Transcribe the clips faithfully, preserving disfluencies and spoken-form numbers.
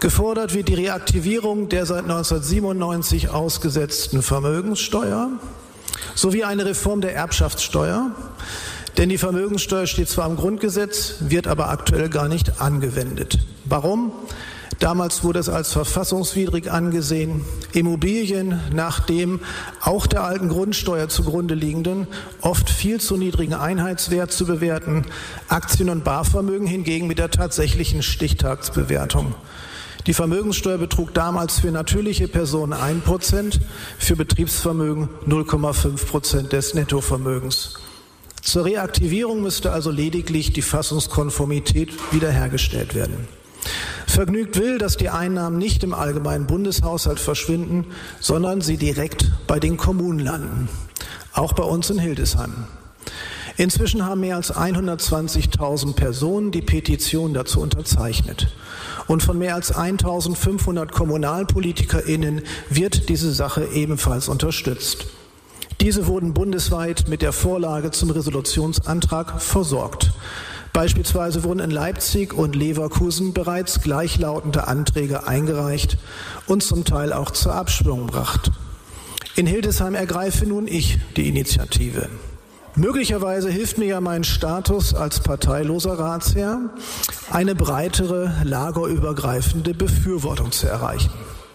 Gefordert wird die Reaktivierung der seit neunzehnhundertsiebenundneunzig ausgesetzten Vermögenssteuer sowie eine Reform der Erbschaftssteuer, denn die Vermögenssteuer steht zwar im Grundgesetz, wird aber aktuell gar nicht angewendet. Warum? Damals wurde es als verfassungswidrig angesehen, Immobilien nach dem auch der alten Grundsteuer zugrunde liegenden, oft viel zu niedrigen Einheitswert zu bewerten, Aktien- und Barvermögen hingegen mit der tatsächlichen Stichtagsbewertung. Die Vermögenssteuer betrug damals für natürliche Personen ein Prozent, für Betriebsvermögen null Komma fünf Prozent des Nettovermögens. Zur Reaktivierung müsste also lediglich die Fassungskonformität wiederhergestellt werden. Vergnügt will, dass die Einnahmen nicht im allgemeinen Bundeshaushalt verschwinden, sondern sie direkt bei den Kommunen landen. Auch bei uns in Hildesheim. Inzwischen haben mehr als hundertzwanzigtausend Personen die Petition dazu unterzeichnet. Und von mehr als eintausendfünfhundert KommunalpolitikerInnen wird diese Sache ebenfalls unterstützt. Diese wurden bundesweit mit der Vorlage zum Resolutionsantrag versorgt. Beispielsweise wurden in Leipzig und Leverkusen bereits gleichlautende Anträge eingereicht und zum Teil auch zur Abstimmung gebracht. In Hildesheim ergreife nun ich die Initiative. Möglicherweise hilft mir ja mein Status als parteiloser Ratsherr, eine breitere, lagerübergreifende Befürwortung zu erreichen.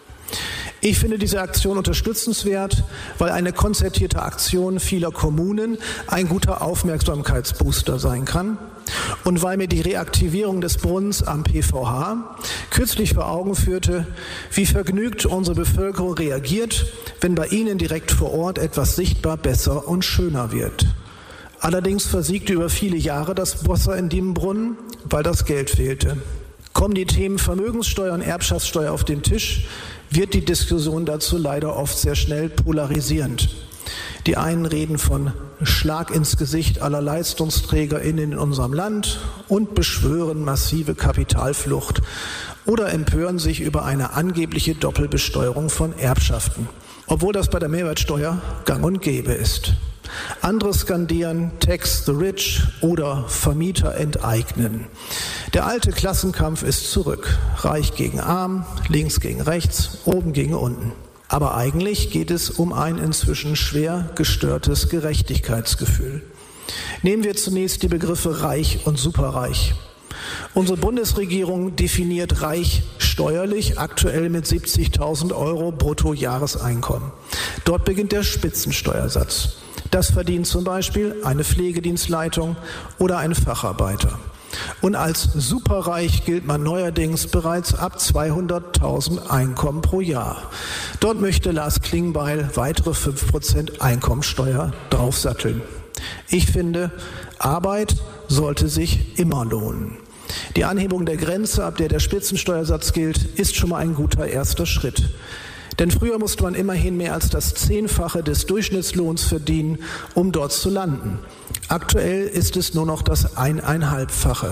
Ich finde diese Aktion unterstützenswert, weil eine konzertierte Aktion vieler Kommunen ein guter Aufmerksamkeitsbooster sein kann und weil mir die Reaktivierung des Brunnens am P V H kürzlich vor Augen führte, wie vergnügt unsere Bevölkerung reagiert, wenn bei ihnen direkt vor Ort etwas sichtbar besser und schöner wird. Allerdings versiegte über viele Jahre das Wasser in dem Brunnen, weil das Geld fehlte. Kommen die Themen Vermögenssteuer und Erbschaftssteuer auf den Tisch, wird die Diskussion dazu leider oft sehr schnell polarisierend. Die einen reden von Schlag ins Gesicht aller LeistungsträgerInnen in unserem Land und beschwören massive Kapitalflucht oder empören sich über eine angebliche Doppelbesteuerung von Erbschaften, obwohl das bei der Mehrwertsteuer gang und gäbe ist. Andere skandieren Tax the Rich oder Vermieter enteignen. Der alte Klassenkampf ist zurück. Reich gegen Arm, links gegen rechts, oben gegen unten. Aber eigentlich geht es um ein inzwischen schwer gestörtes Gerechtigkeitsgefühl. Nehmen wir zunächst die Begriffe reich und superreich. Unsere Bundesregierung definiert reich steuerlich aktuell mit siebzigtausend Euro Bruttojahreseinkommen. Dort beginnt der Spitzensteuersatz. Das verdient zum Beispiel eine Pflegedienstleitung oder ein Facharbeiter. Und als superreich gilt man neuerdings bereits ab zweihunderttausend Einkommen pro Jahr. Dort möchte Lars Klingbeil weitere fünf Prozent Einkommensteuer draufsatteln. Ich finde, Arbeit sollte sich immer lohnen. Die Anhebung der Grenze, ab der der Spitzensteuersatz gilt, ist schon mal ein guter erster Schritt. Denn früher musste man immerhin mehr als das Zehnfache des Durchschnittslohns verdienen, um dort zu landen. Aktuell ist es nur noch das Eineinhalbfache.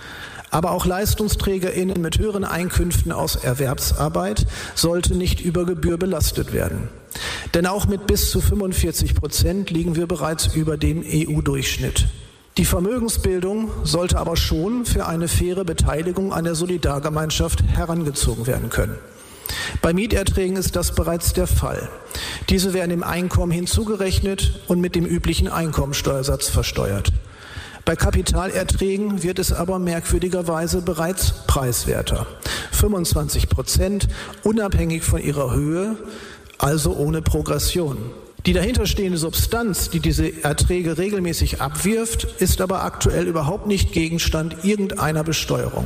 Aber auch LeistungsträgerInnen mit höheren Einkünften aus Erwerbsarbeit sollten nicht über Gebühr belastet werden. Denn auch mit bis zu fünfundvierzig Prozent liegen wir bereits über dem E U-Durchschnitt. Die Vermögensbildung sollte aber schon für eine faire Beteiligung an der Solidargemeinschaft herangezogen werden können. Bei Mieterträgen ist das bereits der Fall. Diese werden dem Einkommen hinzugerechnet und mit dem üblichen Einkommensteuersatz versteuert. Bei Kapitalerträgen wird es aber merkwürdigerweise bereits preiswerter. fünfundzwanzig Prozent, unabhängig von ihrer Höhe, also ohne Progression. Die dahinterstehende Substanz, die diese Erträge regelmäßig abwirft, ist aber aktuell überhaupt nicht Gegenstand irgendeiner Besteuerung.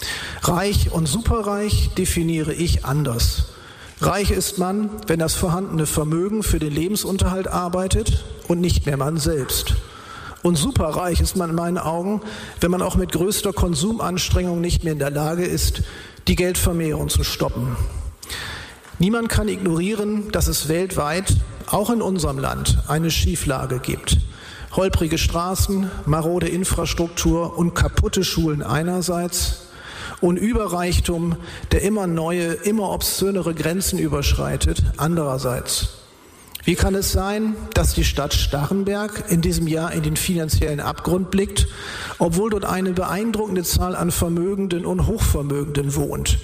Reich und superreich definiere ich anders. Reich ist man, wenn das vorhandene Vermögen für den Lebensunterhalt arbeitet und nicht mehr man selbst. Und superreich ist man in meinen Augen, wenn man auch mit größter Konsumanstrengung nicht mehr in der Lage ist, die Geldvermehrung zu stoppen. Niemand kann ignorieren, dass es weltweit, auch in unserem Land, eine Schieflage gibt. Holprige Straßen, marode Infrastruktur und kaputte Schulen einerseits und Überreichtum, der immer neue, immer obszönere Grenzen überschreitet, andererseits. Wie kann es sein, dass die Stadt Starrenberg in diesem Jahr in den finanziellen Abgrund blickt, obwohl dort eine beeindruckende Zahl an Vermögenden und Hochvermögenden wohnt?